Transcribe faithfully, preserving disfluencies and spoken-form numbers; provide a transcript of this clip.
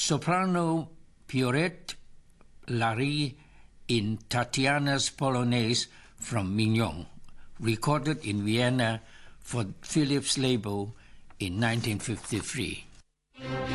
soprano Pierrette Larry in Tatiana's Polonaise from Mignon, recorded in Vienna for Philips label in nineteen fifty-three.